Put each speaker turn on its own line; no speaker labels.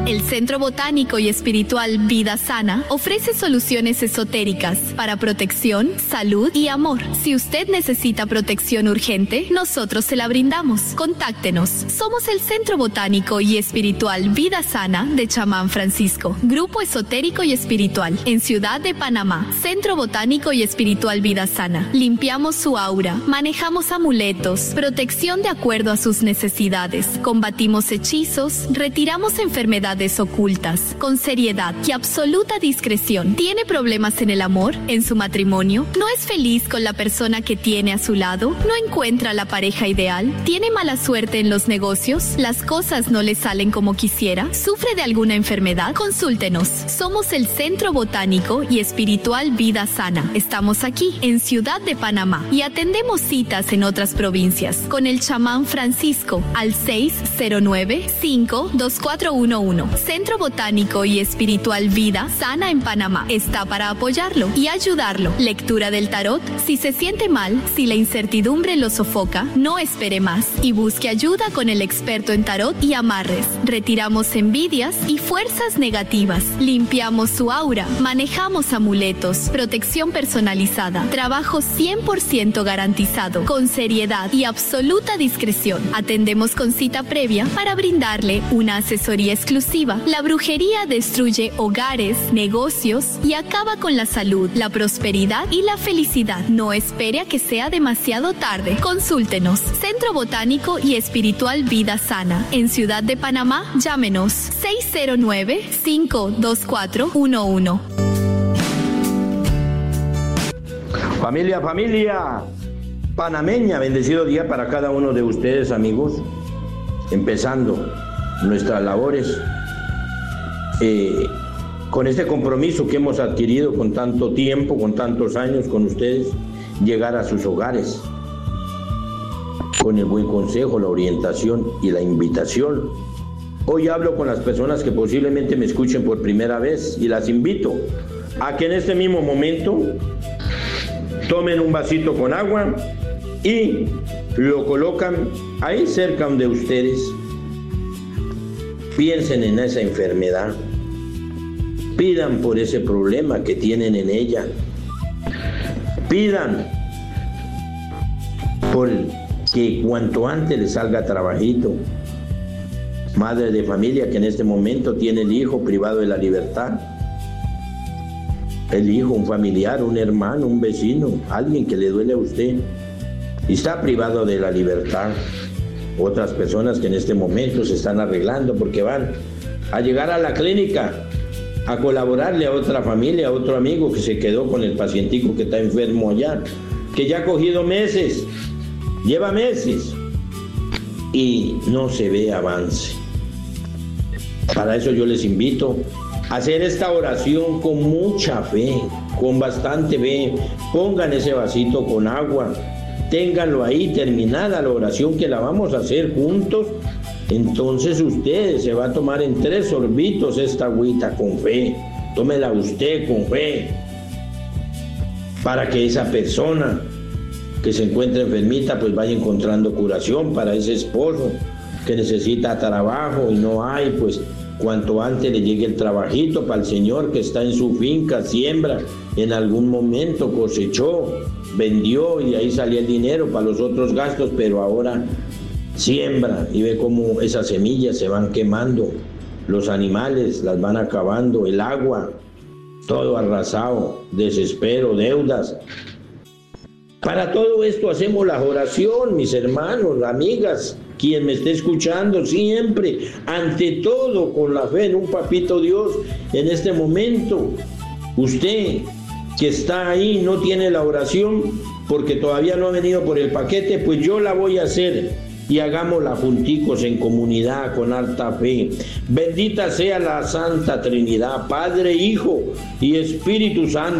El Centro Botánico y Espiritual Vida Sana ofrece soluciones esotéricas para protección, salud y amor. Si usted necesita protección urgente, nosotros se la brindamos. Contáctenos. Somos el Centro Botánico y Espiritual Vida Sana de Chamán Francisco, Grupo Esotérico y Espiritual, en Ciudad de Panamá. Centro Botánico y Espiritual Vida Sana. Limpiamos su aura, manejamos amuletos, protección de acuerdo a sus necesidades, combatimos hechizos, retiramos enfermedades ocultas, con seriedad y absoluta discreción. ¿Tiene problemas en el amor, en su matrimonio? ¿No es feliz con la persona que tiene a su lado? ¿No encuentra la pareja ideal? ¿Tiene mala suerte en los negocios? ¿Las cosas no le salen como quisiera? ¿Sufre de alguna enfermedad? Consúltenos. Somos el Centro Botánico y Espiritual Vida Sana. Estamos aquí, en Ciudad de Panamá, y atendemos citas en otras provincias con el Chamán Francisco al 609-52411. Centro Botánico y Espiritual Vida Sana en Panamá está para apoyarlo y ayudarlo. Lectura del tarot. Si se siente mal, si la incertidumbre lo sofoca, no espere más y busque ayuda con el experto en tarot y amarres. Retiramos envidias y fuerzas negativas. Limpiamos su aura. Manejamos amuletos. Protección personalizada. Trabajo 100% garantizado. Con seriedad y absoluta discreción. Atendemos con cita previa para brindarle una asesoría exclusiva. La brujería destruye hogares, negocios y acaba con la salud, la prosperidad y la felicidad. No espere a que sea demasiado tarde. Consúltenos. Centro Botánico y Espiritual Vida Sana. En Ciudad de Panamá, llámenos 609-52411.
Familia panameña, bendecido día para cada uno de ustedes, amigos. Empezando nuestras labores con este compromiso que hemos adquirido con tanto tiempo, con tantos años con ustedes, llegar a sus hogares con el buen consejo, la orientación y la invitación. Hoy hablo con las personas que posiblemente me escuchen por primera vez y las invito a que en este mismo momento tomen un vasito con agua y lo colocan ahí cerca de ustedes. Piensen en esa enfermedad, pidan por ese problema que tienen en ella, pidan por que cuanto antes les salga trabajito. Madre de familia que en este momento tiene el hijo privado de la libertad, el hijo, un familiar, un hermano, un vecino, alguien que le duele a usted y está privado de la libertad. Otras personas que en este momento se están arreglando porque van a llegar a la clínica a colaborarle a otra familia, a otro amigo que se quedó con el pacientico que está enfermo allá, que ya ha cogido meses, lleva meses y no se ve avance. Para eso yo les invito a hacer esta oración con mucha fe, con bastante fe. Pongan ese vasito con agua, ténganlo ahí, terminada la oración que la vamos a hacer juntos. Entonces usted se va a tomar en 3 sorbitos esta agüita con fe. Tómela usted con fe, para que esa persona que se encuentra enfermita pues vaya encontrando curación. Para ese esposo que necesita trabajo y no hay, pues cuanto antes le llegue el trabajito. Para el señor que está en su finca, siembra, en algún momento cosechó, vendió y de ahí salía el dinero para los otros gastos, pero ahora siembra y ve cómo esas semillas se van quemando, los animales las van acabando, el agua, todo arrasado, desespero, deudas. Para todo esto hacemos la oración, mis hermanos, amigas, quien me esté escuchando, siempre, ante todo, con la fe en un papito Dios. En este momento, usted que está ahí no tiene la oración porque todavía no ha venido por el paquete, pues yo la voy a hacer y hagámosla junticos en comunidad con alta fe. Bendita sea la Santa Trinidad, Padre, Hijo y Espíritu Santo.